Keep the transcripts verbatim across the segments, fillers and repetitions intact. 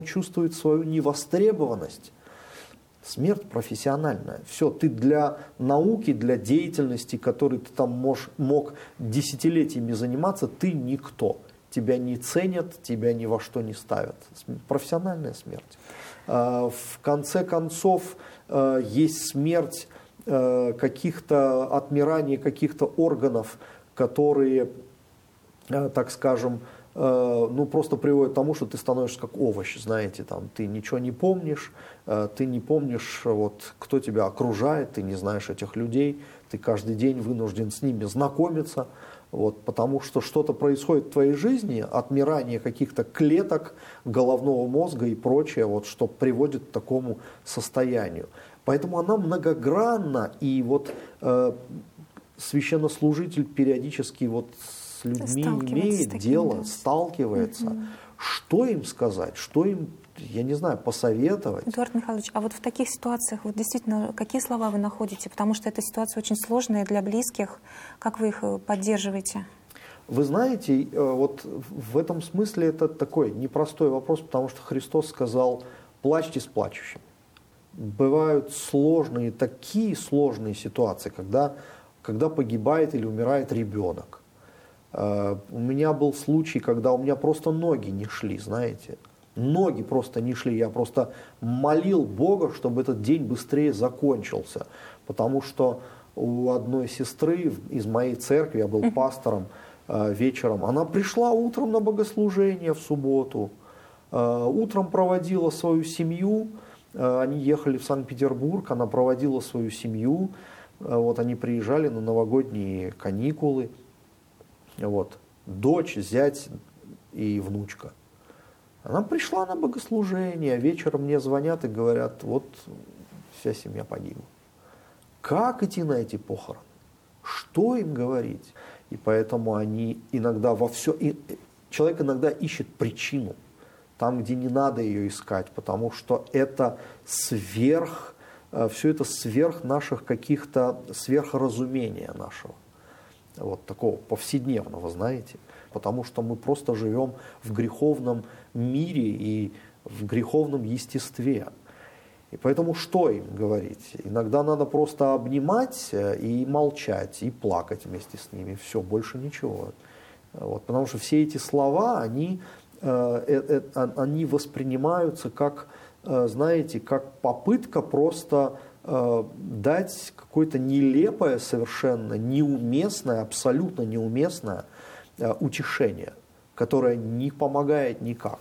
чувствует свою невостребованность. Смерть профессиональная. Все, ты для науки, для деятельности, которой ты там можешь, мог десятилетиями заниматься, ты никто. Тебя не ценят, тебя ни во что не ставят. Профессиональная смерть. В конце концов, есть смерть каких-то, отмирание каких-то органов, которые, так скажем, ну, просто приводит к тому, что ты становишься как овощ, знаете, там, ты ничего не помнишь, ты не помнишь, вот, кто тебя окружает, ты не знаешь этих людей, ты каждый день вынужден с ними знакомиться, вот, потому что что-то происходит в твоей жизни, отмирание каких-то клеток головного мозга и прочее, вот, что приводит к такому состоянию. Поэтому она многогранна, и вот э, священнослужитель периодически вот с людьми имеет таким, дело, да. сталкивается. Угу. Что им сказать, что им, я не знаю, посоветовать? Эдуард Михайлович, а вот в таких ситуациях, вот действительно, какие слова вы находите? Потому что эта ситуация очень сложная для близких. Как вы их поддерживаете? Вы знаете, вот в этом смысле это такой непростой вопрос, потому что Христос сказал: плачьте с плачущим. Бывают сложные, такие сложные ситуации, когда, когда погибает или умирает ребенок. Uh, у меня был случай, когда у меня просто ноги не шли, знаете. Ноги просто не шли. Я просто молил Бога, чтобы этот день быстрее закончился. Потому что у одной сестры из моей церкви, я был пастором uh, вечером, она пришла утром на богослужение в субботу, uh, утром проводила свою семью, uh, они ехали в Санкт-Петербург, она проводила свою семью, uh, вот они приезжали на новогодние каникулы. Вот, дочь, зять и внучка. Она пришла на богослужение, вечером мне звонят и говорят: вот вся семья погибла. Как идти на эти похороны? Что им говорить? И поэтому они иногда во все... И человек иногда ищет причину там, где не надо ее искать, потому что это сверх, все это сверх наших каких-то, сверхразумения нашего. Вот такого повседневного, знаете, потому что мы просто живем в греховном мире и в греховном естестве. И поэтому что им говорить? Иногда надо просто обнимать и молчать, и плакать вместе с ними. Все, больше ничего. Вот, потому что все эти слова, они, э, э, они воспринимаются как, э, знаете, как попытка просто дать какое-то нелепое, совершенно неуместное, абсолютно неуместное утешение, которое не помогает никак.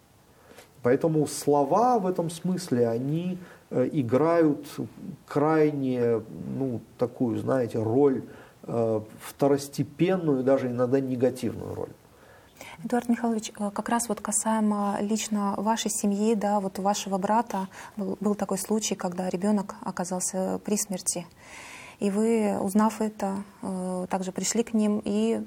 Поэтому слова в этом смысле, они играют крайне, ну, такую, знаете, роль, второстепенную, даже иногда негативную роль. Эдуард Михайлович, как раз вот касаемо лично вашей семьи, да, вот у вашего брата был, был такой случай, когда ребенок оказался при смерти. И вы, узнав это, также пришли к ним, и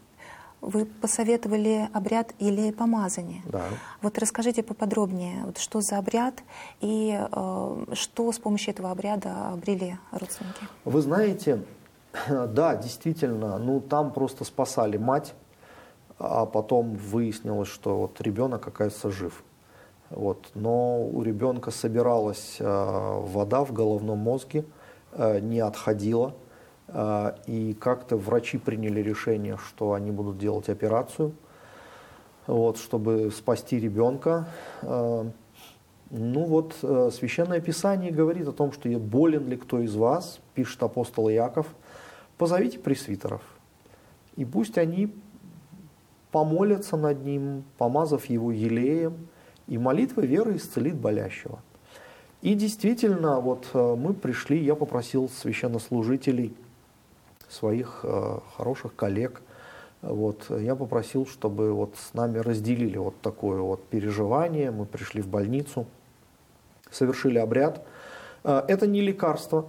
вы посоветовали обряд или помазание. Да. Вот расскажите поподробнее, вот что за обряд и э, что с помощью этого обряда обрели родственники. Вы знаете, да, действительно, ну там просто спасали мать. А потом выяснилось, что вот ребенок, оказывается, жив. Вот. Но у ребенка собиралась э, вода в головном мозге, э, не отходила. Э, и как-то врачи приняли решение, что они будут делать операцию, вот, чтобы спасти ребенка. Э, ну вот, э, Священное Писание говорит о том, что болен ли кто из вас, пишет апостол Иаков, позовите пресвитеров, и пусть они помолятся над ним, помазав его елеем, и молитва веры исцелит болящего. И действительно, вот мы пришли, я попросил священнослужителей, своих э, хороших коллег, вот, я попросил, чтобы вот с нами разделили вот такое вот переживание. Мы пришли в больницу, совершили обряд. Э, это не лекарство,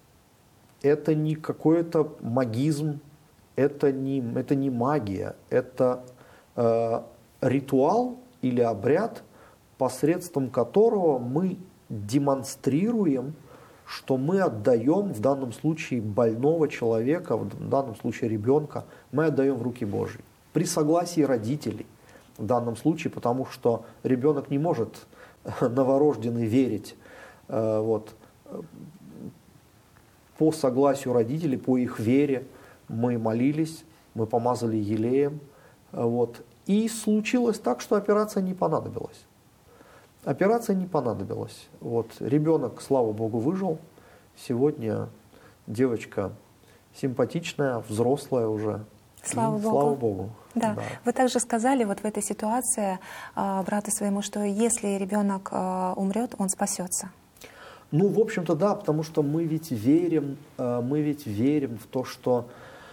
это не какой-то магизм, это не, это не магия, это э, ритуал или обряд, посредством которого мы демонстрируем, что мы отдаем, в данном случае больного человека, в данном случае ребенка, мы отдаем в руки Божьи. При согласии родителей в данном случае, потому что ребенок не может новорожденный верить вот, по согласию родителей, по их вере. Мы молились, мы помазали елеем. Вот, и случилось так, что операция не понадобилась. Операция не понадобилась. Вот, ребенок, слава Богу, выжил. Сегодня девочка симпатичная, взрослая уже. Слава и, Богу. Слава Богу. Да. Да. Вы также сказали вот в этой ситуации э, брату своему, что если ребенок э, умрет, он спасется. Ну, в общем-то, да, потому что мы ведь верим, э, мы ведь верим в то, что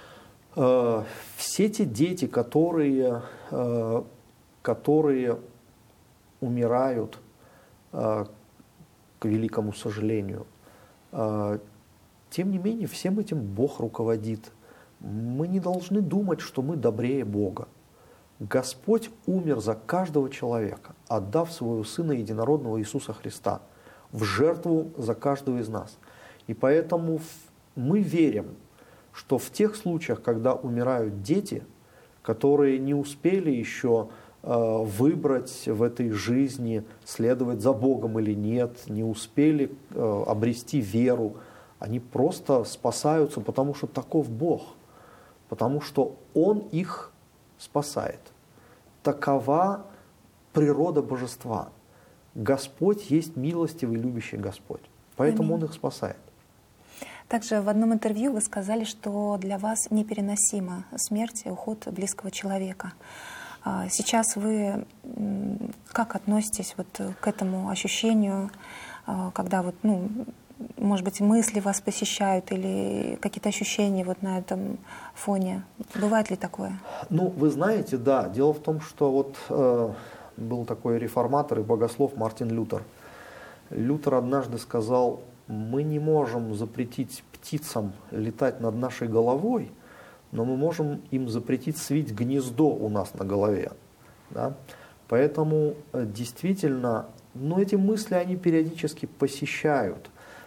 э, все те дети, которые, э, которые умирают, э, к великому сожалению, э, тем не менее, всем этим Бог руководит. Мы не должны думать, что мы добрее Бога. Господь умер за каждого человека, отдав своего Сына Единородного Иисуса Христа в жертву за каждого из нас. И поэтому мы верим, что в тех случаях, когда умирают дети, которые не успели еще э, выбрать в этой жизни, следовать за Богом или нет, не успели э, обрести веру, они просто спасаются, потому что таков Бог. Потому что Он их спасает. Такова природа божества. Господь есть милостивый, любящий Господь. Поэтому Аминь. Он их спасает. Также в одном интервью вы сказали, что для вас непереносима смерть и уход близкого человека. Сейчас вы как относитесь вот к этому ощущению, когда вот, ну, может быть, мысли вас посещают или какие-то ощущения вот на этом фоне? Бывает ли такое? Ну, вы знаете, да. Дело в том, что вот э, был такой реформатор и богослов Мартин Лютер. Лютер однажды сказал: мы не можем запретить птицам летать над нашей головой, но мы можем им запретить свить гнездо у нас на голове. Да? Поэтому э, действительно, ну, эти мысли, они периодически посещают.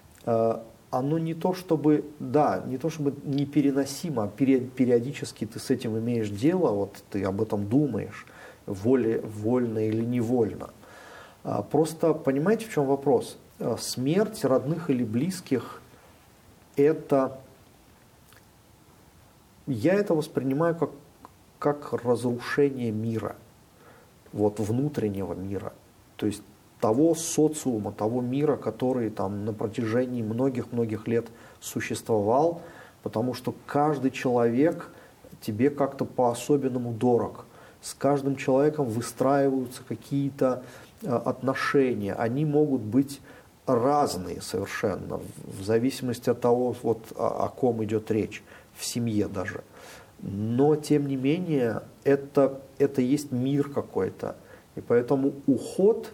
Оно не то чтобы, да, не то чтобы непереносимо, а периодически ты с этим имеешь дело, вот ты об этом думаешь, воле, вольно или невольно. Просто понимаете, в чем вопрос? Смерть родных или близких – это, я это воспринимаю как, как разрушение мира, вот внутреннего мира. То есть того социума, того мира, который там на протяжении многих-многих лет существовал, потому что каждый человек тебе как-то по-особенному дорог. С каждым человеком выстраиваются какие-то отношения. Они могут быть разные совершенно, в зависимости от того, вот, о, о ком идет речь, в семье даже. Но, тем не менее, это, это есть мир какой-то. И поэтому уход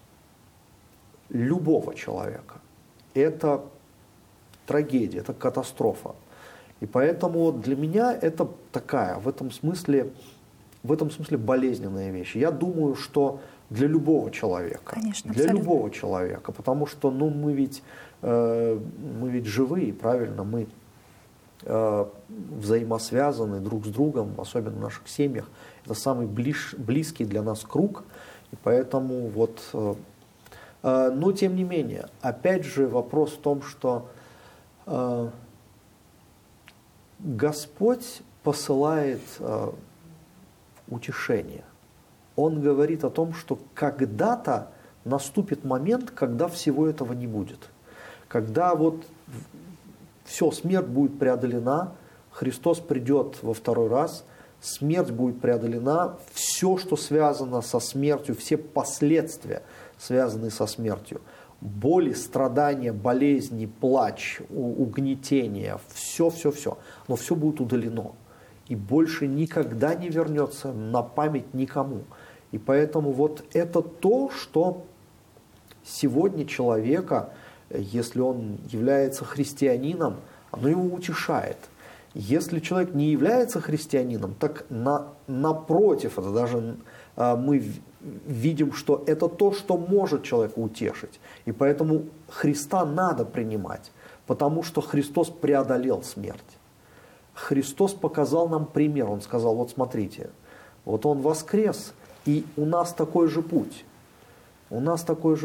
любого человека – это трагедия, это катастрофа. И поэтому для меня это такая, в этом смысле, в этом смысле болезненная вещь. Я думаю, что для любого человека, Конечно, для абсолютно. любого человека, потому что ну, мы, ведь, э, мы ведь живые, правильно, мы э, взаимосвязаны друг с другом, особенно в наших семьях. Это самый ближ, близкий для нас круг, и поэтому вот… Э, Но, тем не менее, опять же, вопрос в том, что э, Господь посылает э, утешение. Он говорит о том, что когда-то наступит момент, когда всего этого не будет. Когда вот все, смерть будет преодолена, Христос придет во второй раз, смерть будет преодолена, все, что связано со смертью, все последствия, связанные со смертью, боли, страдания, болезни, плач, угнетение, все-все-все, но все будет удалено. И больше никогда не вернется на память никому. И поэтому вот это то, что сегодня человека, если он является христианином, оно его утешает. Если человек не является христианином, так на, напротив, это даже а, мы видим, что это то, что может человека утешить. И поэтому Христа надо принимать, потому что Христос преодолел смерть. Христос показал нам пример. Он сказал: вот смотрите, вот Он воскрес, и у нас такой же путь. У нас такой же